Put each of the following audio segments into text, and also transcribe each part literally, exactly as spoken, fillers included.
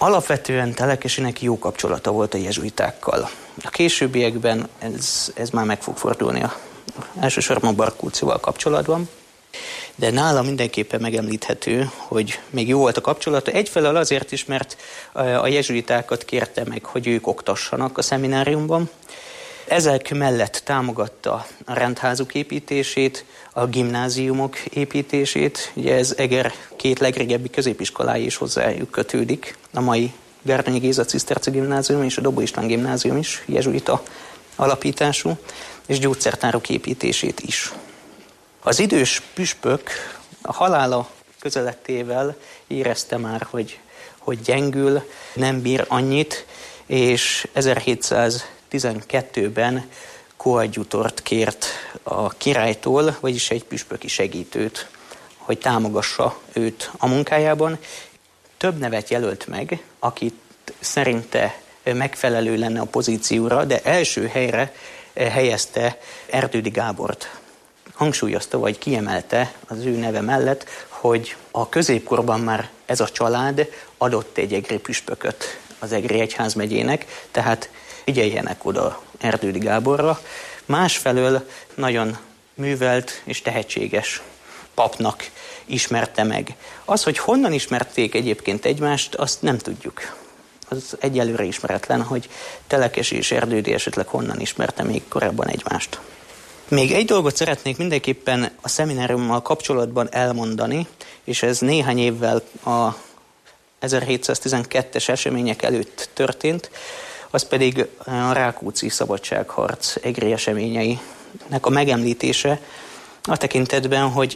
Alapvetően Telekesinek jó kapcsolata volt a jezsuitákkal. A későbbiekben ez, ez már meg fog fordulni a, elsősorban Barkóczival kapcsolatban, de nála mindenképpen megemlíthető, hogy még jó volt a kapcsolata. Egyfelől azért is, mert a jezsuitákat kérte meg, hogy ők oktassanak a szemináriumban. Ezek mellett támogatta a rendházuk építését, a gimnáziumok építését. Ugye ez Eger két legrégebbi középiskolái is hozzájuk kötődik. A mai Gárdonyi Géza Ciszterci Gimnázium és a Dobó István Gimnázium is jezsuita alapítású, és gyógyszertárok építését is. Az idős püspök a halála közelettével érezte már, hogy, hogy gyengül, nem bír annyit, és ezerhétszáztizenkettőben koadjutort kért a királytól, vagyis egy püspöki segítőt, hogy támogassa őt a munkájában. Több nevet jelölt meg, akit szerinte megfelelő lenne a pozícióra, de első helyre helyezte Erdődy Gábort. Hangsúlyozta, vagy kiemelte az ő neve mellett, hogy a középkorban már ez a család adott egy egri püspököt az Egri egyházmegyének, tehát figyeljenek oda Erdődy Gáborra. Másfelől nagyon művelt és tehetséges papnak ismerte meg. Az, hogy honnan ismerték egyébként egymást, azt nem tudjuk. Az egyelőre ismeretlen, hogy Telekesi és Erdődy esetleg honnan ismerte még korábban egymást. Még egy dolgot szeretnék mindenképpen a szemináriummal kapcsolatban elmondani, és ez néhány évvel a ezerhétszáztizenkettes események előtt történt, az pedig a Rákóczi szabadságharc egri eseményeinek a megemlítése a tekintetben, hogy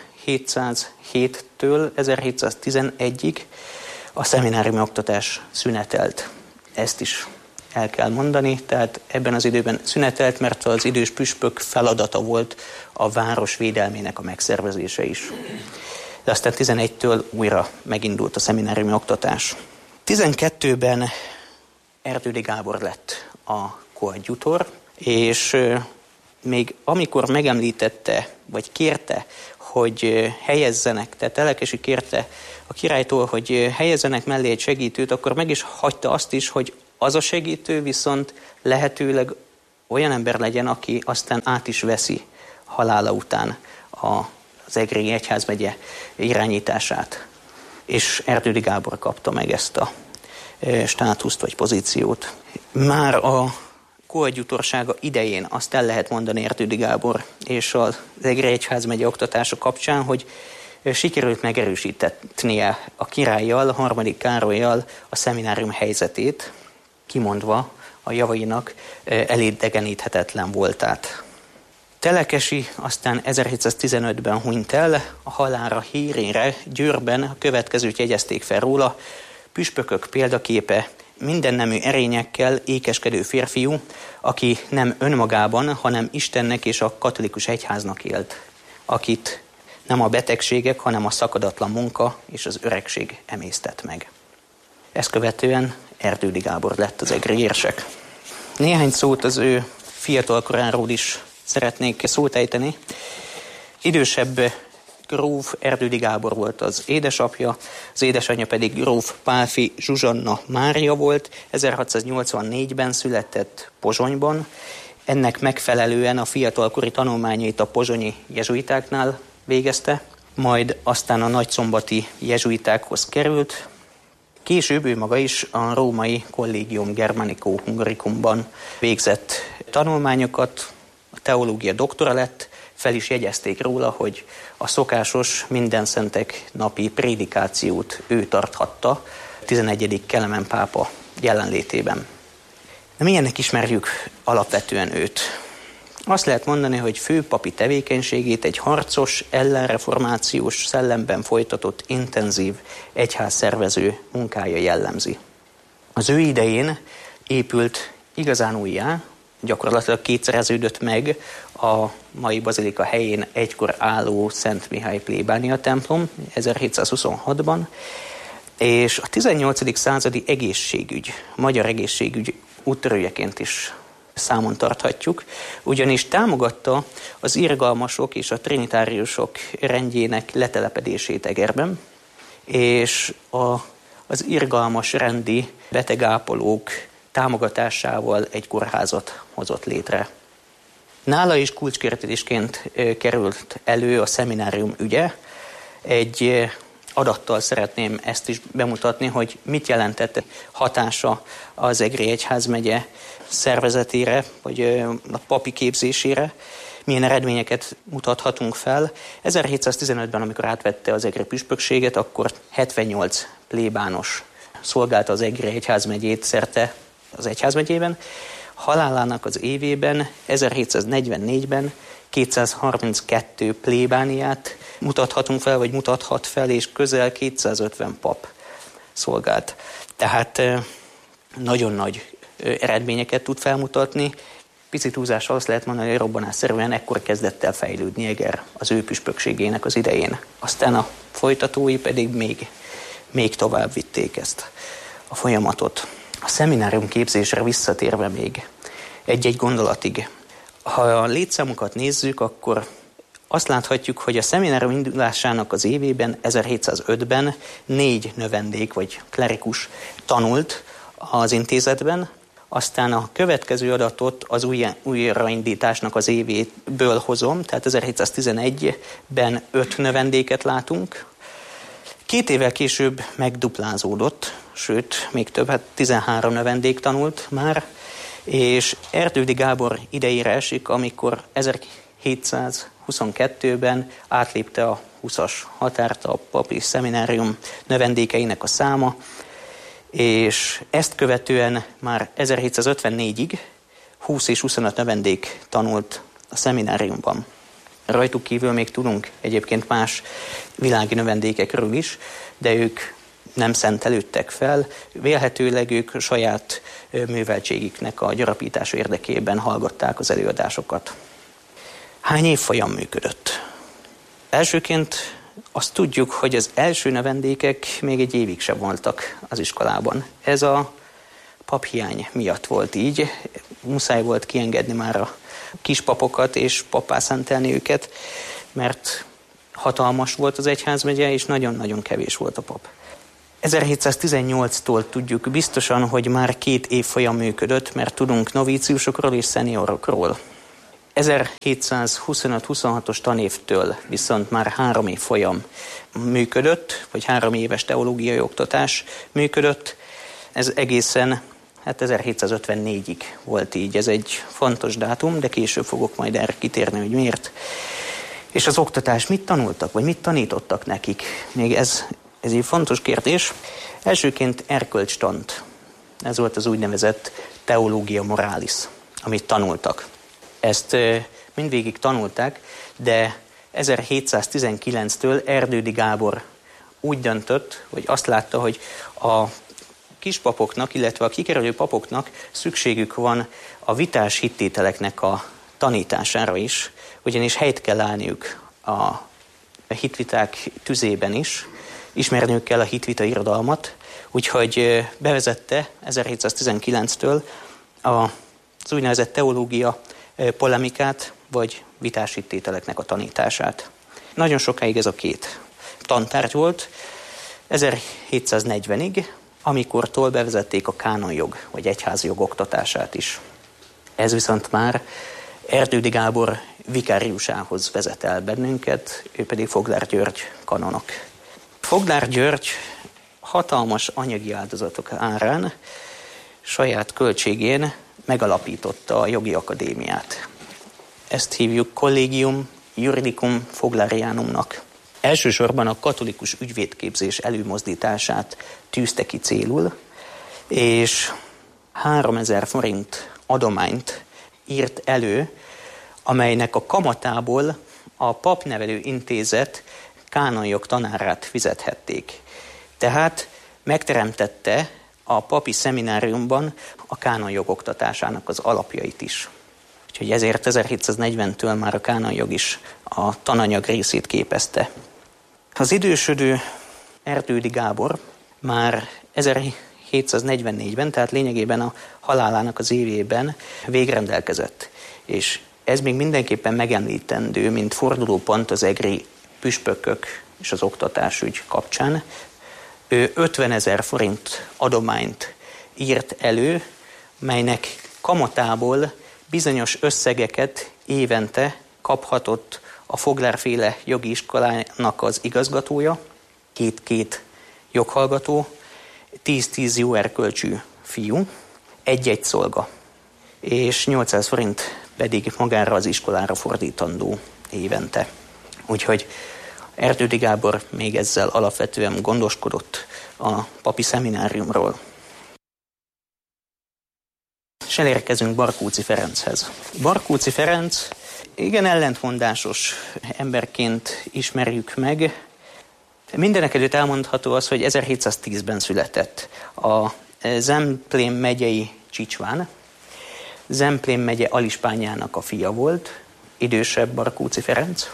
ezerhétszázhéttől ezerhétszáztizenegyig a szemináriumi oktatás szünetelt. Ezt is el kell mondani, tehát ebben az időben szünetelt, mert az idős püspök feladata volt a város védelmének a megszervezése is. De aztán tizenegytől újra megindult a szemináriumi oktatás. tizenkettőben Erdődy Gábor lett a koadjutor, és még amikor megemlítette, vagy kérte, hogy helyezzenek, tehát Telekesi kérte a királytól, hogy helyezzenek mellé egy segítőt, akkor meg is hagyta azt is, hogy az a segítő viszont lehetőleg olyan ember legyen, aki aztán át is veszi halála után az Egri egyházmegye irányítását. És Erdődy Gábor kapta meg ezt a státuszt vagy pozíciót. Már a koadjutorsága idején azt el lehet mondani Erdődy Gábor és az Egri egyházmegye oktatása kapcsán, hogy sikerült megerősítenie a királlyal, harmadik Károllyal a szeminárium helyzetét, kimondva a javainak elidegeníthetetlen voltát. Telekesi aztán ezerhétszáztizenötben hunyt el, a halálra hírére Győrben a következőt jegyezték fel róla: püspökök példaképe, mindennemű erényekkel ékeskedő férfiú, aki nem önmagában, hanem Istennek és a katolikus egyháznak élt, akit nem a betegségek, hanem a szakadatlan munka és az öregség emésztett meg. Ezt követően Erdődy Gábor lett az egri érsek. Néhány szót az ő fiatalkoráról is szeretnék szót ejteni. Idősebb gróf Erdődy Gábor volt az édesapja, az édesanyja pedig gróf Pálffy Zsuzsanna Mária volt, ezerhatszáznyolcvannégyben született Pozsonyban. Ennek megfelelően a fiatalkori tanulmányait a pozsonyi jezsuitáknál végezte, majd aztán a nagyszombati jezsuitákhoz került. Később ő maga is a római Collegium Germanico Hungaricumban végzett tanulmányokat, a teológia doktora lett, fel is jegyezték róla, hogy a szokásos mindenszentek napi prédikációt ő tarthatta tizenegyedik Kelemen pápa jelenlétében. De milyennek ismerjük alapvetően őt? Azt lehet mondani, hogy főpapi tevékenységét egy harcos, ellenreformációs szellemben folytatott intenzív egyházszervező munkája jellemzi. Az ő idején épült igazán újjá, gyakorlatilag kétszereződött meg a mai bazilika helyén egykor álló Szent Mihály plébánia templom ezerhétszázhuszonhatban, és a tizennyolcadik századi egészségügy, magyar egészségügy úttörőjeként is számon tarthatjuk, ugyanis támogatta az irgalmasok és a trinitáriusok rendjének letelepedését Egerben, és a, az irgalmas rendi betegápolók támogatásával egy kórházat hozott létre. Nála is kulcskérdésként került elő a szeminárium ügye. Egy adattal szeretném ezt is bemutatni, hogy mit jelentett hatása az Egri Egyházmegye szervezetére, vagy a papi képzésére, milyen eredményeket mutathatunk fel. ezerhétszáztizenötben, amikor átvette az egri püspökséget, akkor hetvennyolc plébános szolgálta az Egri Egyházmegyét szerte az egyházmegyében. Halálának az évében, ezerhétszáznegyvennégyben kétszázharminckettő plébániát mutathatunk fel, vagy mutathat fel, és közel kétszázötven pap szolgált. Tehát nagyon nagy eredményeket tud felmutatni. Picit túlzással azt lehet mondani, hogy robbanásszerűen ekkor kezdett el fejlődni Eger az ő püspökségének az idején. Aztán a folytatói pedig még, még tovább vitték ezt a folyamatot. A szeminárium képzésre visszatérve még egy-egy gondolatig. Ha a létszámokat nézzük, akkor azt láthatjuk, hogy a szeminárium indulásának az évében, ezerhétszázötben négy növendék vagy klerikus tanult az intézetben, aztán a következő adatot az új, újraindításnak az évéből hozom, tehát ezerhétszáztizenegyben öt növendéket látunk. Két évvel később megduplázódott, sőt, még több, hát tizenhárom növendék tanult már, és Erdődy Gábor idejére esik, amikor ezerhétszázhuszonkettőben átlépte a húszas határt a papi szeminárium növendékeinek a száma, és ezt követően már ezerhétszázötvennégyig húsz és huszonöt növendék tanult a szemináriumban. Rajtuk kívül még tudunk egyébként más világi növendékekről is, de ők nem szentelődtek fel, vélhetőleg ők saját műveltségüknek a gyarapítása érdekében hallgatták az előadásokat. Hány évfolyam működött? Elsőként azt tudjuk, hogy az első növendékek még egy évig sem voltak az iskolában. Ez a paphiány miatt volt így. Muszáj volt kiengedni már a kispapokat és pappá szentelni őket, mert hatalmas volt az egyházmegye, és nagyon-nagyon kevés volt a pap. ezerhétszáztizennyolctól tudjuk biztosan, hogy már két évfolyam működött, mert tudunk novíciusokról és szeniorokról. ezerhétszázhuszonöt-huszonhatos tanévtől viszont már három évfolyam működött, vagy három éves teológiai oktatás működött. Ez egészen hát ezerhétszázötvennégyig volt így. Ez egy fontos dátum, de később fogok majd erre kitérni, hogy miért. És az oktatás mit tanultak, vagy mit tanítottak nekik? Még ez, ez egy fontos kérdés. Elsőként erkölcstant. Ez volt az úgynevezett teológia moralis, amit tanultak. Ezt mindvégig tanulták, de ezerhétszáztizenkilenctől Erdődy Gábor úgy döntött, hogy azt látta, hogy a kispapoknak, illetve a kikerülő papoknak szükségük van a vitás hittételeknek a tanítására is, ugyanis helyt kell állniuk a hitviták tüzében is, ismerniük kell a hitvita irodalmat, úgyhogy bevezette ezerhétszáztizenkilenctől az úgynevezett teológia polemikát, vagy vitás hittételeknek a tanítását. Nagyon sokáig ez a két tantárgy volt, ezerhétszáznegyvenig, amikortól bevezették a kánonjog, vagy egyházjog oktatását is. Ez viszont már Erdődy Gábor vikáriusához vezet el bennünket, ő pedig Foglár György kanonok. Foglár György hatalmas anyagi áldozatok árán saját költségén megalapította a jogi akadémiát. Ezt hívjuk Collegium Juridicum Foglarianumnak. Elsősorban a katolikus ügyvédképzés előmozdítását tűzte ki célul, és háromezer forint adományt írt elő, amelynek a kamatából a papnevelő intézet kánonjog tanárát fizethették. Tehát megteremtette a papi szemináriumban a kánonjog oktatásának az alapjait is. Úgyhogy ezért ezerhétszáznegyventől már a kánonjog is a tananyag részét képezte. Az idősödő Erdődy Gábor már ezerhétszáznegyvennégyben, tehát lényegében a halálának az évében végrendelkezett. És ez még mindenképpen megemlítendő, mint fordulópont az egri püspökök és az oktatásügy kapcsán. Ő ötvenezer forint adományt írt elő, melynek kamatából bizonyos összegeket évente kaphatott a Fogler-féle jogi iskolának az igazgatója, két-két joghallgató, tíz-tíz jó erkölcsű fiú, egy-egy szolga, és nyolcszáz forint pedig magára az iskolára fordítandó évente. Úgyhogy Erdődy Gábor még ezzel alapvetően gondoskodott a papi szemináriumról. És elérkezünk Barkóczy Ferenchez. Barkóczy Ferenc igen ellentmondásos emberként ismerjük meg. Mindenekelőtt elmondható az, hogy ezerhétszáztízben született a Zemplén megyei Csicsván. Zemplén megye alispányának a fia volt, idősebb Barkóczy Ferenc,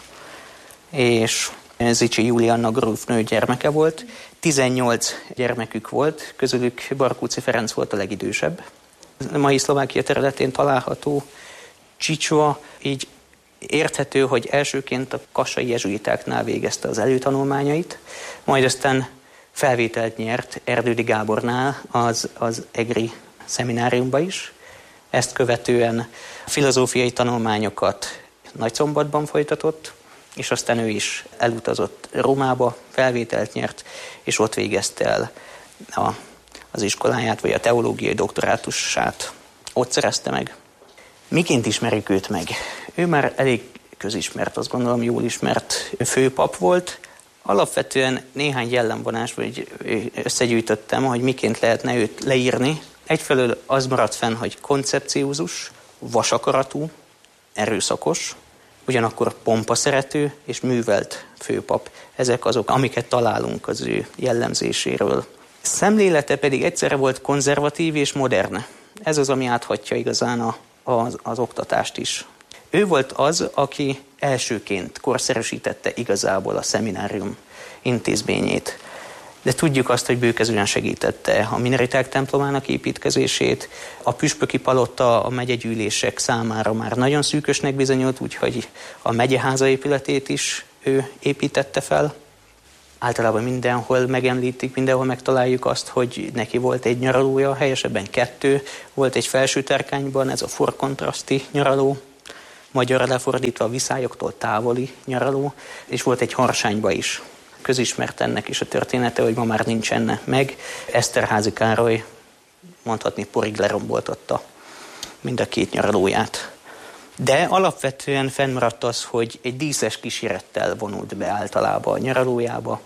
és Zichy Julianna grófnő gyermeke volt. tizennyolc gyermekük volt, közülük Barkóczy Ferenc volt a legidősebb. A mai Szlovákia területén található Csicsva, így érthető, hogy elsőként a kassai jezsuitáknál végezte az előtanulmányait, majd aztán felvételt nyert Erdődy Gábornál az, az egri szemináriumba is. Ezt követően filozófiai tanulmányokat Nagyszombatban folytatott, és aztán ő is elutazott Rómába, felvételt nyert, és ott végezte el a, az iskoláját, vagy a teológiai doktorátusát. Ott szerezte meg. Miként ismerjük őt meg? Ő már elég közismert, azt gondolom jól ismert főpap volt. Alapvetően néhány jellemvonás, vagy összegyűjtöttem, hogy miként lehetne őt leírni. Egyfelől az maradt fenn, hogy koncepciózus, vasakaratú, erőszakos, ugyanakkor pompaszerető és művelt főpap. Ezek azok, amiket találunk az ő jellemzéséről. Szemlélete pedig egyszerre volt konzervatív és modern. Ez az, ami áthatja igazán a, az, az oktatást is. Ő volt az, aki elsőként korszerűsítette igazából a szeminárium intézményét. De tudjuk azt, hogy bőkezően segítette a minoriták templomának építkezését. A püspöki palota a megyegyűlések számára már nagyon szűkösnek bizonyult, úgyhogy a megyeháza épületét is ő építette fel. Általában mindenhol megemlítik, mindenhol megtaláljuk azt, hogy neki volt egy nyaralója, helyesebben kettő. Volt egy Felső-Terkányban, ez a forkontraszti nyaraló, magyarra lefordítva a viszályoktól távoli nyaraló, és volt egy Harsányba is. Közismert ennek is a története, hogy ma már nincsen meg. Eszterházy Károly, mondhatni porig leromboltatta mind a két nyaralóját. De alapvetően fennmaradt az, hogy egy díszes kísérettel vonult be általában a nyaralójába,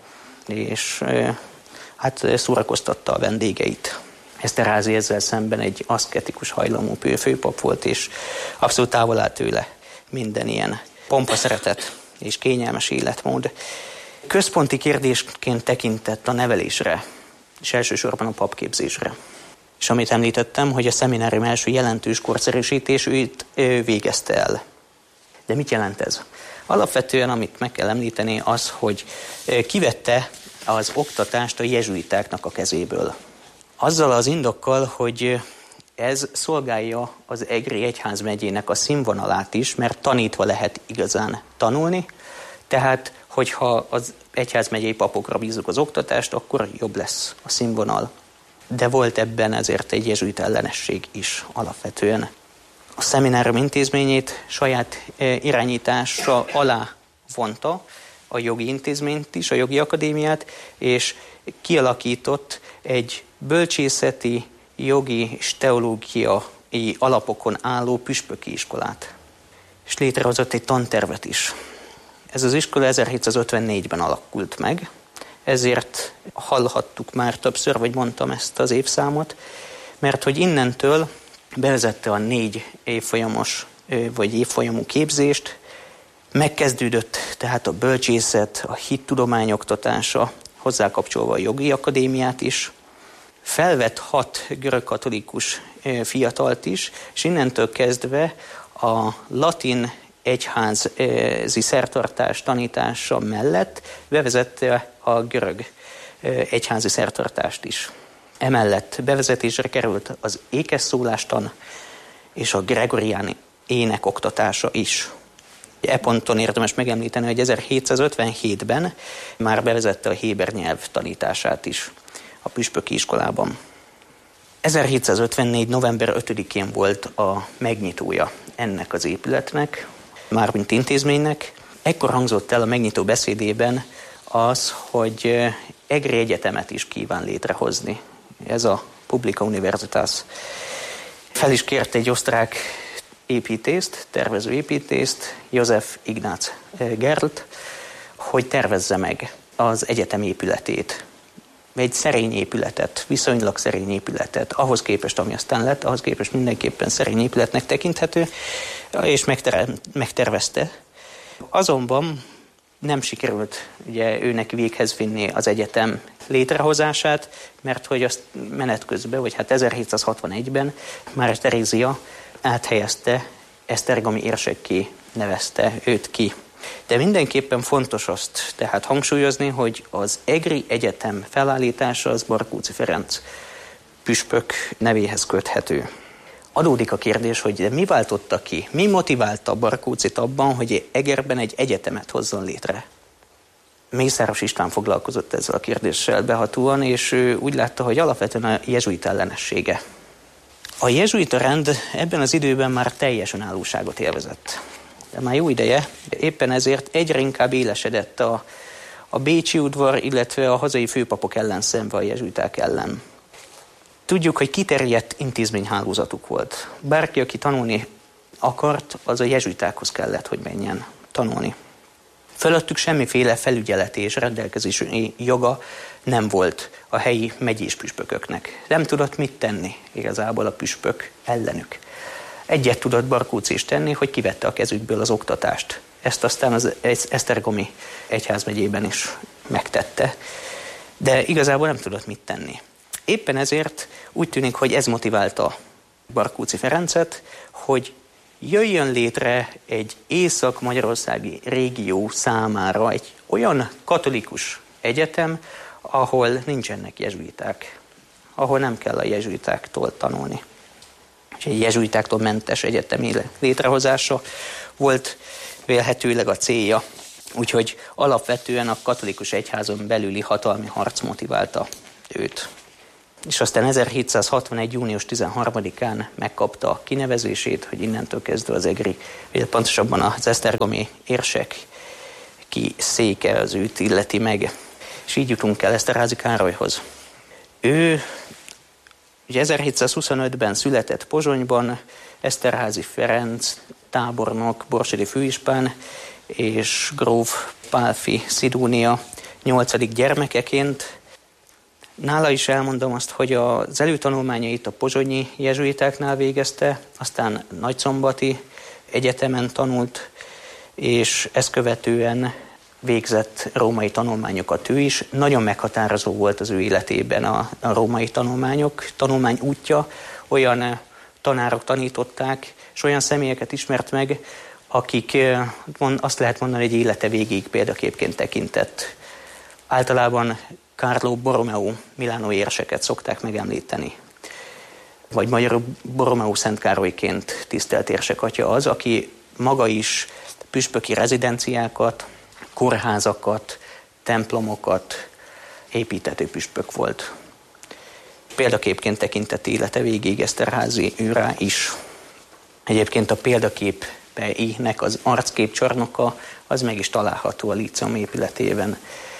és hát szórakoztatta a vendégeit. Eszterházy ezzel szemben egy aszketikus hajlamú főpap volt, és abszolút távol állt tőle minden ilyen pompaszeretet és kényelmes életmód. Központi kérdésként tekintett a nevelésre, és elsősorban a papképzésre. És amit említettem, hogy a szeminárium első jelentős korszerűsítését végezte el. De mit jelent ez? Alapvetően, amit meg kell említeni, az, hogy kivette az oktatást a jezsuitáknak a kezéből. Azzal az indokkal, hogy ez szolgálja az egri egyházmegyének a színvonalát is, mert tanítva lehet igazán tanulni, tehát hogyha az egyházmegyei papokra bízzuk az oktatást, akkor jobb lesz a színvonal. De volt ebben ezért egy jezsuita ellenesség is alapvetően. A szeminárium intézményét saját irányítása alá vonta a jogi intézményt is, a jogi akadémiát, és kialakított egy bölcsészeti, jogi és teológiai alapokon álló püspöki iskolát. És létrehozott egy tantervet is. Ez az iskola ezerhétszázötvennégyben alakult meg, ezért hallhattuk már többször, vagy mondtam ezt az évszámot, mert hogy innentől bevezette a négy évfolyamos, vagy évfolyamú képzést, megkezdődött tehát a bölcsészet, a hittudomány oktatása, hozzákapcsolva a jogi akadémiát is, felvett hat görögkatolikus fiatalt is, és innentől kezdve a latin egyházi szertartás tanítása mellett bevezette a görög egyházi szertartást is. Emellett bevezetésre került az ékes szólástan és a gregoriáni ének oktatása is. E ponton érdemes megemlíteni, hogy ezerhétszázötvenhétben már bevezette a héber nyelv tanítását is a püspöki iskolában. ezerhétszázötvennégy. november ötödikén volt a megnyitója ennek az épületnek, mármint intézménynek. Ekkor hangzott el a megnyitó beszédében az, hogy egri egyetemet is kíván létrehozni. Ez a Publica Universitas. Fel is kért egy osztrák építészt, tervező építészt, József Ignác Gerlt, hogy tervezze meg az egyetem épületét. Egy szerény épületet, viszonylag szerény épületet, ahhoz képest, ami aztán lett, ahhoz képest mindenképpen szerény épületnek tekinthető, és megtervezte. Azonban nem sikerült ugye őnek véghez vinni az egyetem létrehozását, mert hogy azt menet közben, vagy hát ezerhétszázhatvanegyben Mária Terézia áthelyezte, esztergomi érsekké nevezte őt ki. De mindenképpen fontos azt tehát hangsúlyozni, hogy az egri egyetem felállítása az Barkóczy Ferenc püspök nevéhez köthető. Adódik a kérdés, hogy de mi váltotta ki, mi motiválta Barkóczyt abban, hogy Egerben egy egyetemet hozzon létre? Mészáros István foglalkozott ezzel a kérdéssel behatóan, és ő úgy látta, hogy alapvetően a jezsuita ellenessége. A jezsuita rend ebben az időben már teljes önállóságot élvezett. De már jó ideje, éppen ezért egyre inkább élesedett a, a bécsi udvar, illetve a hazai főpapok ellen szembe a jezsuiták ellen. Tudjuk, hogy kiterjedt intézményhálózatuk volt. Bárki, aki tanulni akart, az a jezsuitákhoz kellett, hogy menjen tanulni. Fölöttük semmiféle felügyeleti és rendelkezési joga nem volt a helyi megyés püspököknek. Nem tudott mit tenni igazából a püspök ellenük. Egyet tudott Barkóczy is tenni, hogy kivette a kezükből az oktatást. Ezt aztán az esztergomi egyházmegyében is megtette, de igazából nem tudott mit tenni. Éppen ezért úgy tűnik, hogy ez motiválta Barkóczy Ferencet, hogy jöjjön létre egy észak-magyarországi régió számára egy olyan katolikus egyetem, ahol nincsenek jezsuiták, ahol nem kell a jezsuitáktól tanulni. És egy jezsuitáktól mentes egyetemi létrehozása volt vélhetőleg a célja. Úgyhogy alapvetően a katolikus egyházon belüli hatalmi harc motiválta őt. És aztán ezerhétszázhatvanegy. június tizenharmadikán megkapta a kinevezését, hogy innentől kezdve az egri, vagy pontosabban az esztergomi érsek ki széke az őt illeti meg. És így jutunk el Eszterházy Károlyhoz. Ő ugye ezerhétszázhuszonötben született Pozsonyban, Eszterházy Ferenc tábornok, borsodi főispán és gróf Pálffy Szidónia nyolcadik gyermekeként. Nála is elmondom azt, hogy az előtanulmányait a pozsonyi jezsuitáknál végezte, aztán Nagyszombati egyetemen tanult, és ezt követően végzett római tanulmányokat ő is. Nagyon meghatározó volt az ő életében a, a római tanulmányok, tanulmány útja, olyan tanárok tanították, és olyan személyeket ismert meg, akik azt lehet mondani, hogy élete végéig példaképként tekintett. Általában Carlo Borromeo Milánói érseket szokták megemlíteni. Vagy magyarul Borromeo Szent Károlyként tisztelt érsekatya az, aki maga is püspöki rezidenciákat, kórházakat, templomokat építető püspök volt. Példaképként tekintett élete végéig Eszterházy őrá is. Egyébként a példaképeinek az arcképcsarnoka az meg is található a líceum épületében,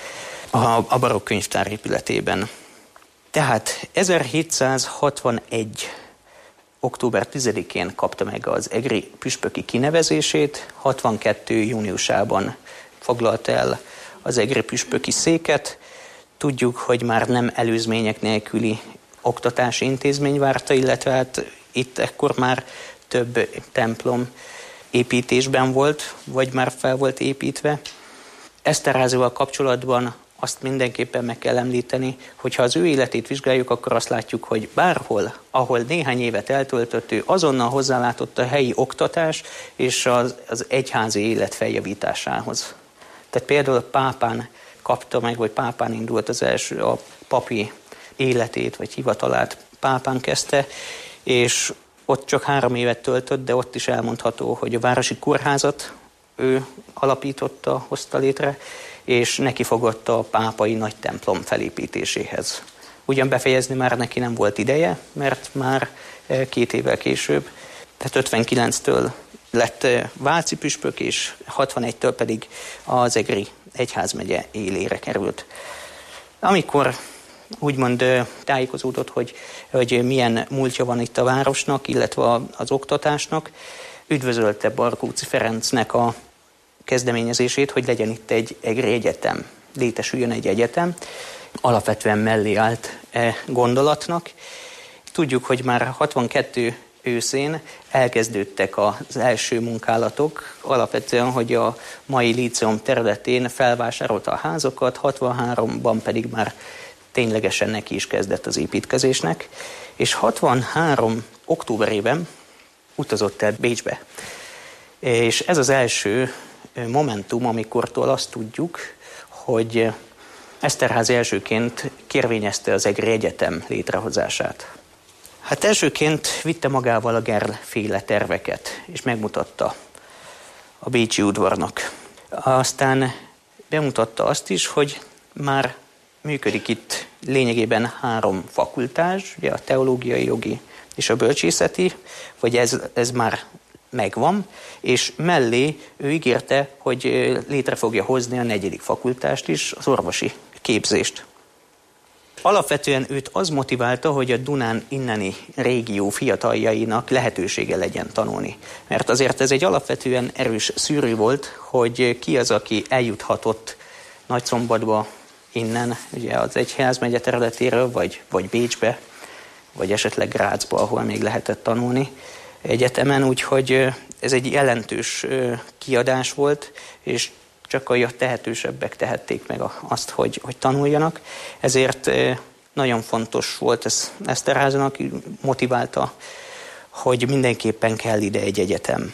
a barokk könyvtár épületében. Tehát ezerhétszázhatvanegy. október tizedikén kapta meg az egri püspöki kinevezését, hatvankettő. júniusában foglalta el az egri püspöki széket. Tudjuk, hogy már nem előzmények nélküli oktatási intézmény várta, illetve hát itt ekkor már több templom építésben volt, vagy már fel volt építve. Eszterházyval kapcsolatban azt mindenképpen meg kell említeni, hogy ha az ő életét vizsgáljuk, akkor azt látjuk, hogy bárhol, ahol néhány évet eltöltött, ő azonnal hozzálátott a helyi oktatás és az, az egyházi élet feljavításához. Tehát például a pápán kapta meg, vagy pápán indult az első, a papi életét, vagy hivatalát pápán kezdte, és ott csak három évet töltött, de ott is elmondható, hogy a városi kórházat ő alapította, hozta létre, és neki fogott a pápai nagy templom felépítéséhez. Ugyan befejezni már neki nem volt ideje, mert már két évvel később, tehát ötvenkilenctől lett váci püspök, és hatvanegytől pedig az egri egyházmegye élére került. Amikor úgymond tájékozódott, hogy, hogy milyen múltja van itt a városnak, illetve az oktatásnak, üdvözölte Barkóczy Ferencnek a kezdeményezését, hogy legyen itt egy egri egyetem, létesüljön egy egyetem. Alapvetően mellé állt e gondolatnak. Tudjuk, hogy már hatvankettő őszén elkezdődtek az első munkálatok, alapvetően, hogy a mai líceum területén felvásárolta a házakat, hatvanháromban pedig már ténylegesen neki is kezdett az építkezésnek, és hatvanhárom októberében utazott el Bécsbe. És ez az első momentum, amikortól azt tudjuk, hogy Eszterházy elsőként kérvényezte az egri egyetem létrehozását. Hát elsőként vitte magával a Gerl-féle terveket, és megmutatta a bécsi udvarnak. Aztán bemutatta azt is, hogy már működik itt lényegében három fakultás, ugye a teológiai, jogi és a bölcsészeti, vagy ez, ez már megvan, és mellé ő ígérte, hogy létre fogja hozni a negyedik fakultást is, az orvosi képzést. Alapvetően őt az motiválta, hogy a Dunán inneni régió fiataljainak lehetősége legyen tanulni. Mert azért ez egy alapvetően erős szűrő volt, hogy ki az, aki eljuthatott Nagyszombatba innen, ugye az egyházmegye területéről, vagy, vagy Bécsbe, vagy esetleg Grazba, ahol még lehetett tanulni egyetemen, úgyhogy ez egy jelentős kiadás volt, és csak a tehetősebbek tehették meg azt, hogy, hogy tanuljanak. Ezért nagyon fontos volt ez Eszterházynak, motiválta, hogy mindenképpen kell ide egy egyetem.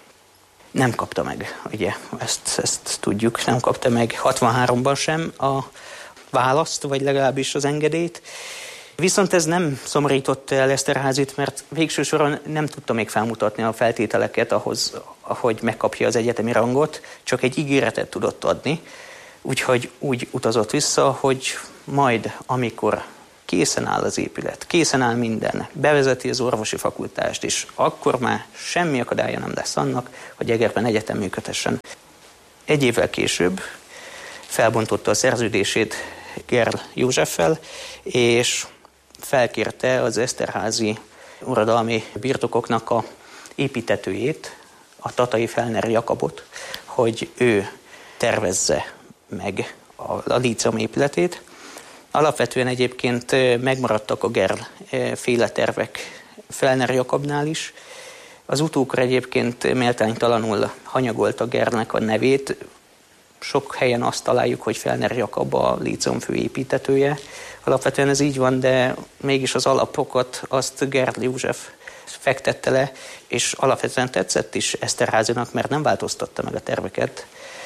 Nem kapta meg, ugye, ezt, ezt tudjuk, nem kapta meg hatvanháromban sem a választ, vagy legalábbis az engedélyt. Viszont ez nem szomorította el Eszterházyt, mert végső soron nem tudta még felmutatni a feltételeket ahhoz, ahogy megkapja az egyetemi rangot, csak egy ígéretet tudott adni. Úgyhogy úgy utazott vissza, hogy majd, amikor készen áll az épület, készen áll minden, bevezeti az orvosi fakultást is, akkor már semmi akadálya nem lesz annak, hogy Egerben egyetem működhessen. Egy évvel később felbontotta a szerződését Gerl Józseffel, és felkérte az eszterházi uradalmi birtokoknak a építetőjét, a Tatai Fellner Jakabot, hogy ő tervezze meg a, a líceum épületét. Alapvetően egyébként megmaradtak a Gerl féle tervek Fellner Jakabnál is. Az utókor egyébként méltánytalanul hanyagolta Gerlnek a nevét. Sok helyen azt találjuk, hogy Fellner Jakab a líceum főépítetője. Alapvetően ez így van, de mégis az alapokat azt Gerl József fektette le, és alapvetően tetszett is Eszterházynak, mert nem változtatta meg a terveket.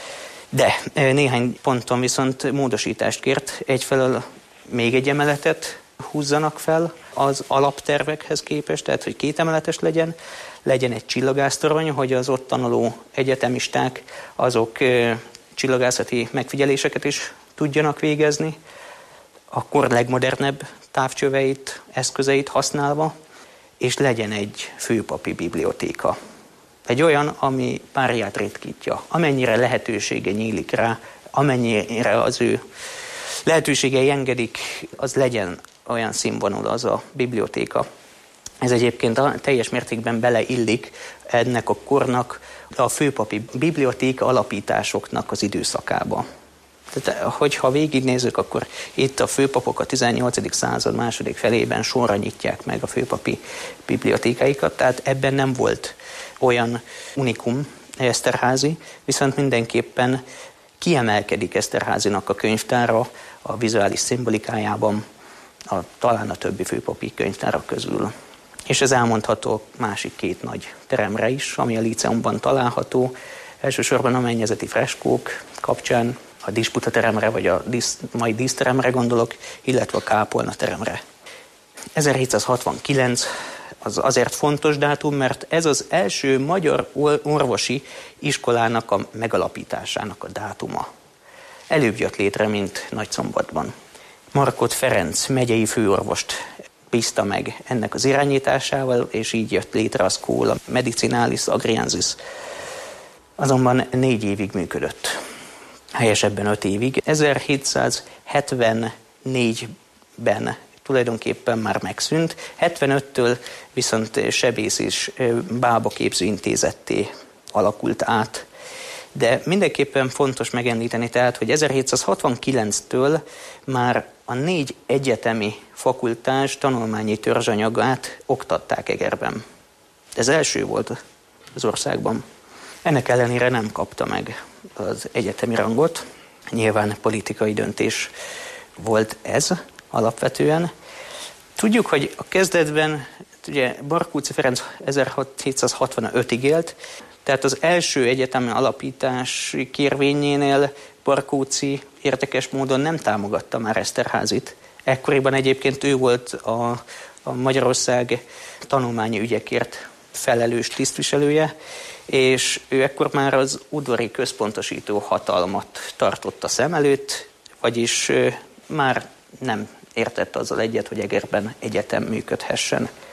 De néhány ponton viszont módosítást kért. Egyfelől még egy emeletet húzzanak fel az alaptervekhez képest, tehát hogy két emeletes legyen, legyen egy csillagásztorony, hogy az ott tanuló egyetemisták azok csillagászati megfigyeléseket is tudjanak végezni, a kor legmodernebb távcsöveit, eszközeit használva, és legyen egy főpapi bibliotéka. Egy olyan, ami párját ritkítja, amennyire lehetősége nyílik rá, amennyire az ő lehetőségei engedik, az legyen olyan színvonalú az a bibliotéka. Ez egyébként a teljes mértékben beleillik ennek a kornak a főpapi bibliotéka alapításoknak az időszakába. Tehát, hogyha végignézzük, akkor itt a főpapok a tizennyolcadik század második felében sorra nyitják meg a főpapi bibliotékáikat, tehát ebben nem volt olyan unikum Eszterházy, viszont mindenképpen kiemelkedik Eszterházynak a könyvtára a vizuális szimbolikájában, a, talán a többi főpapi könyvtárak közül. És ez elmondható másik két nagy teremre is, ami a líceumban található, elsősorban a mennyezeti freskók kapcsán, a disputa teremre, vagy a dísz, mai díszteremre gondolok, illetve a kápolna teremre. ezerhétszázhatvankilenc az azért fontos dátum, mert ez az első magyar orvosi iskolának a megalapításának a dátuma. Előbb jött létre, mint Nagyszombatban. Markot Ferenc megyei főorvost bízta meg ennek az irányításával, és így jött létre a Schola Medicinalis Agriensis. Azonban négy évig működött. Helyesebben öt évig. ezerhétszázhetvennégyben tulajdonképpen már megszűnt, hetvenöttől viszont sebész és bábaképző intézetté alakult át. De mindenképpen fontos megemlíteni tehát, hogy ezerhétszázhatvankilenctől már a négy egyetemi fakultás tanulmányi törzsanyagát oktatták Egerben. Ez első volt az országban. Ennek ellenére nem kapta meg az egyetemi rangot. Nyilván politikai döntés volt ez alapvetően. Tudjuk, hogy a kezdetben ugye Barkóczy Ferenc ezerhétszázhatvanötig élt, tehát az első egyetemi alapítás kérvényénél Barkóczy érdekes módon nem támogatta már Eszterházit. Ekkoriban egyébként ő volt a, a Magyarország tanulmányi ügyekért felelős tisztviselője, és ő ekkor már az udvari központosító hatalmat tartotta szem előtt, vagyis már nem értett azzal egyet, hogy Egerben egyetem működhessen.